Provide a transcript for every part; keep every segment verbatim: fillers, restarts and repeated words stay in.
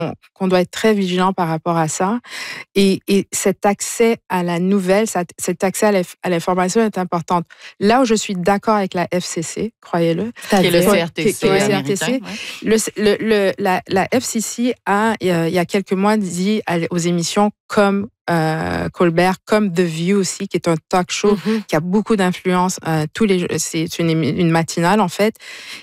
qu'on doit être très vigilant par rapport à ça. Et, et cet accès à la nouvelle, cet accès à l'information est important. Là où je suis d'accord avec la F C C, croyez-le, qui est le C R T C, qui est le C R T C, ouais. le, le, le, la, la F C C a, il y a quelques mois, dit aux émissions comme euh, Colbert, comme The View aussi, qui est un talk show mm-hmm. qui a beaucoup d'influence. Euh, tous les, c'est une, une matinale, en fait.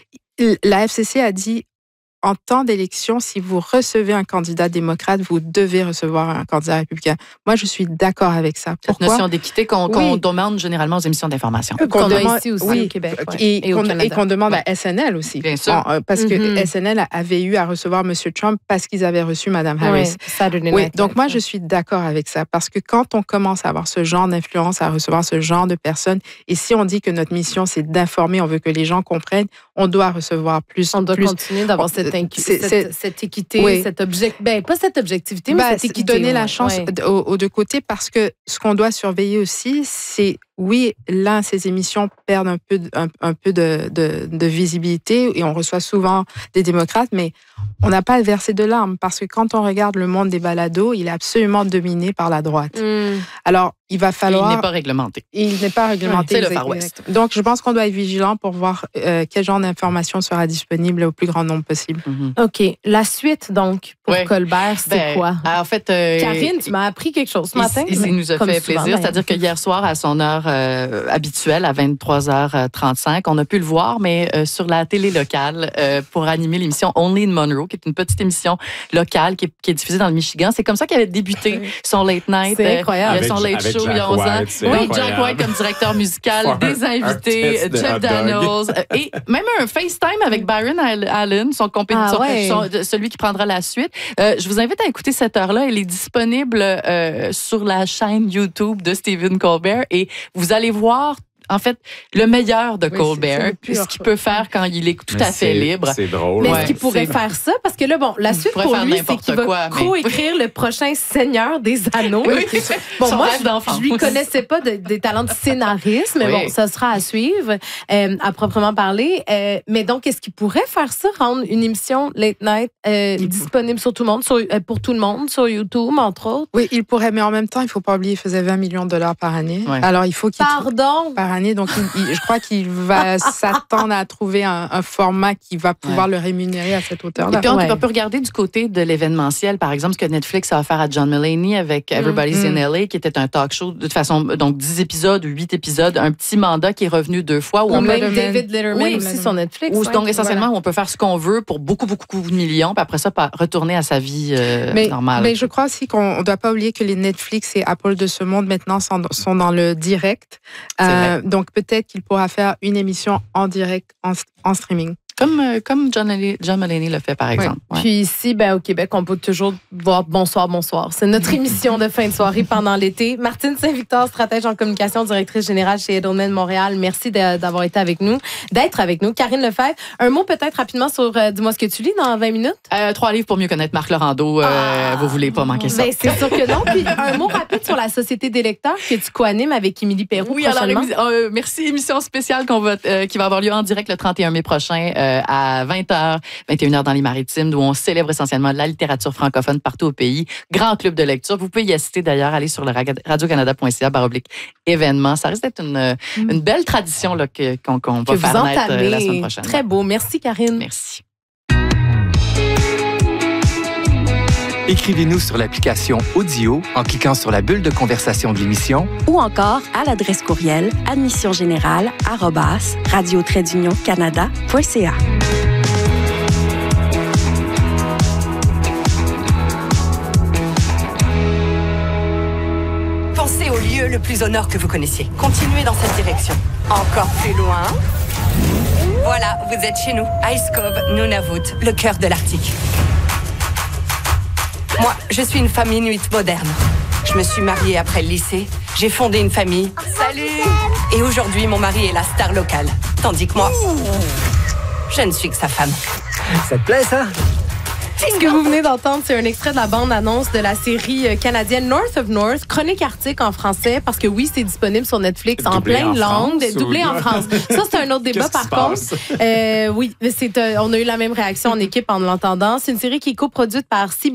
La F C C a dit, en temps d'élection, si vous recevez un candidat démocrate, vous devez recevoir un candidat républicain. Moi, je suis d'accord avec ça. Pourquoi? Cette notion d'équité qu'on, oui. qu'on demande généralement aux émissions d'information. Qu'on, qu'on demande, a ici aussi oui, au Québec. Ouais. Et, et, qu'on, et qu'on demande ouais. à S N L aussi. Bien sûr. Bon, parce que mm-hmm. S N L avait eu à recevoir M. Trump parce qu'ils avaient reçu Mme Harris. Oui, oui, donc moi, je suis d'accord avec ça. Parce que quand on commence à avoir ce genre d'influence, à recevoir ce genre de personnes, et si on dit que notre mission, c'est d'informer, on veut que les gens comprennent, on doit recevoir plus. On doit plus, continuer d'avoir on, cette, incu- c'est, cette, cette, cette équité, oui. cette object... ben, pas cette objectivité, mais ben, cette équité. Donner ouais. la chance ouais. aux, aux deux côtés, parce que ce qu'on doit surveiller aussi, c'est, oui, là, ces émissions perdent un peu, un, un peu de, de, de visibilité et on reçoit souvent des démocrates, mais on n'a pas à le verser de larmes, parce que quand on regarde le monde des balados, il est absolument dominé par la droite. Mm. Alors, il va falloir... Et il n'est pas réglementé. Il n'est pas réglementé. Ouais, c'est le Far West. Donc, je pense qu'on doit être vigilant pour voir euh, quel genre d'information sera disponible au plus grand nombre possible. Mm-hmm. OK. La suite, donc, pour ouais. Colbert, c'est ben, quoi? En fait... Euh, Karine, tu m'as appris quelque chose ce matin. Il, il nous a fait plaisir. Souvent, c'est-à-dire que hier soir, à son heure euh, habituelle, à vingt-trois heures trente-cinq, on a pu le voir, mais euh, sur la télé locale, euh, pour animer l'émission Only in Monroe, qui est une petite émission locale qui est, qui est diffusée dans le Michigan. C'est comme ça qu'il avait débuté son late night. C'est euh, incroyable. Avec, son late show il y a onze ans. Oui, Jack White comme directeur musical, For des invités, Jeff Daniels, et même un FaceTime avec Byron Allen, son compétiteur, ah, ouais. son, celui qui prendra la suite. Euh, je vous invite à écouter cette heure-là. Elle est disponible euh, sur la chaîne YouTube de Stephen Colbert et vous allez voir en fait, le meilleur de oui, Colbert, puis ce qu'il peut faire quand il est tout mais à fait libre. C'est drôle. Mais ouais. est-ce qu'il pourrait c'est... faire ça? Parce que là, bon, la suite pour lui, c'est qu'il va quoi, co-écrire mais... le prochain Seigneur des Anneaux. Oui, bon, moi, je, je lui connaissais pas de, des talents de scénariste, mais oui. bon, ça sera à suivre, euh, à proprement parler. Euh, mais donc, est-ce qu'il pourrait faire ça, rendre une émission late night euh, disponible sur tout le monde, sur, euh, pour tout le monde, sur YouTube, entre autres? Oui, il pourrait, mais en même temps, il faut pas oublier, il faisait vingt millions de dollars par année. Ouais. Alors, il faut qu'il... Pardon? Par année. Donc, il, il, je crois qu'il va s'attendre à trouver un, un format qui va pouvoir ouais. le rémunérer à cette hauteur-là. Et puis, on ouais. peut regarder du côté de l'événementiel, par exemple, ce que Netflix a offert à John Mulaney avec Everybody's mm. in L A, qui était un talk show, de toute façon, donc dix épisodes ou huit épisodes, un petit mandat qui est revenu deux fois. Où on même peut... David Letterman oui, aussi sur Netflix. Où, ouais. Donc, essentiellement, voilà. où on peut faire ce qu'on veut pour beaucoup, beaucoup, beaucoup de millions, puis après ça, retourner à sa vie euh, mais, normale. Mais je crois aussi qu'on ne doit pas oublier que les Netflix et Apple de ce monde, maintenant, sont, sont dans le direct. Euh, donc, peut-être qu'il pourra faire une émission en direct, en, en streaming. Comme, euh, comme John, John Mulaney le fait, par exemple. Oui. Ouais. Puis ici, ben, au Québec, on peut toujours voir Bonsoir, bonsoir. C'est notre émission de fin de soirée pendant l'été. Martine Saint-Victor, stratège en communication, directrice générale chez Edelman Montréal. Merci de, d'avoir été avec nous, d'être avec nous. Karine Lefebvre, un mot peut-être rapidement sur euh, Dis-moi ce que tu lis dans vingt minutes? Euh, trois livres pour mieux connaître Marc Laurando. Euh, ah, vous voulez pas manquer ça. Ben, c'est sûr que non. Puis un mot rapide sur la Société des lecteurs que tu co-animes avec Émilie Perroux. Oui, alors, euh, merci. Émission spéciale qu'on va, euh, qui va avoir lieu en direct le trente et un mai prochain euh, à vingt heures, vingt et une heures dans les Maritimes, où on célèbre essentiellement la littérature francophone partout au pays. Grand club de lecture. Vous pouvez y assister d'ailleurs, aller sur le radio canada point c a barre oblique événements. Ça risque d'être une, mm. une belle tradition là, que, qu'on, qu'on va que faire naître euh, la semaine prochaine. Très beau. Merci, Karine. Merci. Écrivez-nous sur l'application Audio en cliquant sur la bulle de conversation de l'émission ou encore à l'adresse courriel admissiongénérale arobase radio trait d'union canada point c a. Pensez au lieu le plus au nord que vous connaissiez. Continuez dans cette direction. Encore plus loin. Voilà, vous êtes chez nous. Ice Cove, Nunavut, le cœur de l'Arctique. Moi, je suis une femme inuite moderne. Je me suis mariée après le lycée. J'ai fondé une famille. Salut! Et aujourd'hui, mon mari est la star locale. Tandis que moi, je ne suis que sa femme. Ça te plaît, ça? Ce que vous venez d'entendre, c'est un extrait de la bande-annonce de la série canadienne North of North, Chronique Arctique en français, parce que oui, c'est disponible sur Netflix en plein de langues, doublé en France. Ça, c'est un autre débat, par contre. Euh, oui, c'est, euh, on a eu la même réaction en équipe en l'entendant. C'est une série qui est coproduite par C B